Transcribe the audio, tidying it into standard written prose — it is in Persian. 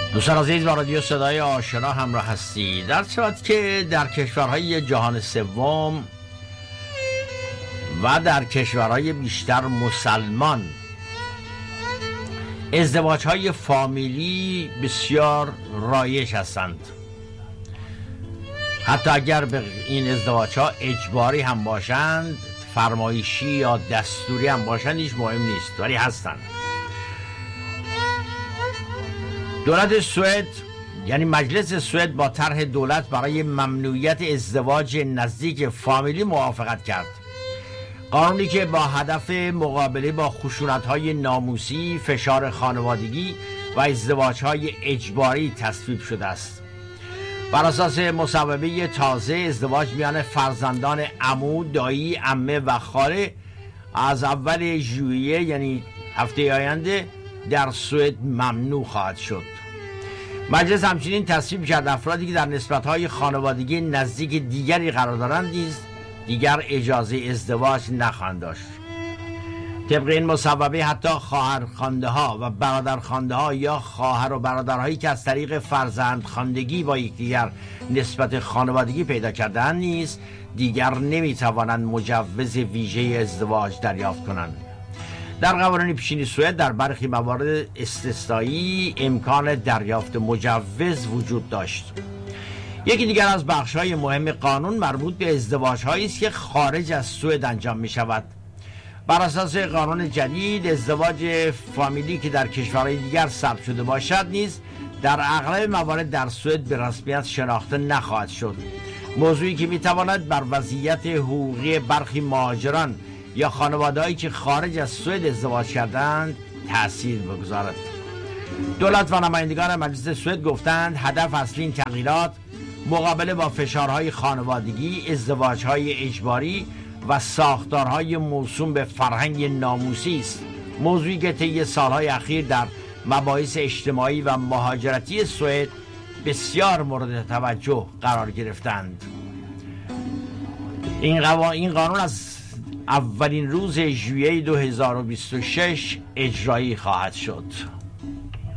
دوستان عزیز با رادیو صدای آشنا همراه هستید. در صورت که در کشورهای جهان سوم و در کشورهای بیشتر مسلمان ازدواج‌های فامیلی بسیار رایج هستند، حتی اگر به این ازدواج‌ها اجباری هم باشند، فرمایشی یا دستوری هم باشند، هیچ مهم نیست، ولی هستند. دولت سوئد یعنی مجلس سوئد با طرح دولت برای ممنوعیت ازدواج نزدیک فامیلی موافقت کرد. قانونی که با هدف مقابله با خشونت‌های ناموسی، فشار خانوادگی و ازدواج‌های اجباری تصویب شده است. بر اساس مصوبه تازه، ازدواج میان فرزندان عمو، دایی، عمه و خاله از اول ژوئیه یعنی هفته آینده در سوئد ممنوع خواهد شد. مجلس همچنین تصویب کرد افرادی که در نسبت‌های خانوادگی نزدیک دیگری قرار دارند نیز دیگر اجازه ازدواج نخواهند داشت. طبق این مصوبه حتی خواهرخوانده‌ها و برادرخوانده‌ها یا خواهر و برادرهایی که از طریق فرزندخواندگی با یکدیگر نسبت خانوادگی پیدا کرده‌اند نیز دیگر نمی‌توانند مجوز ویژه ازدواج دریافت کنند. در قوانین پیشین سوئد در برخی موارد استثنایی امکان دریافت مجوز وجود داشت. یکی دیگر از بخش‌های مهم قانون مربوط به ازدواج‌هایی است که خارج از سوئد انجام می‌شود. بر اساس قانون جدید، ازدواج فامیلی که در کشورهای دیگر ثبت شده باشد نیز در اغلب موارد در سوئد به رسمیت شناخته نخواهد شد، موضوعی که می‌تواند بر وضعیت حقوقی برخی مهاجران یا خانواده‌هایی که خارج از سوئد ازدواج کردند تأثیر بگذارد. دولت و نمایندگان مجلس سوئد گفتند هدف اصلی این تغییرات مقابله با فشارهای خانوادگی، ازدواج‌های اجباری و ساختارهای موسوم به فرهنگ ناموسی است، موضوعی که طی سالهای اخیر در مباحث اجتماعی و مهاجرتی سوئد بسیار مورد توجه قرار گرفتند. این قانون از اولین روز ژوئیه 2026 اجرایی خواهد شد.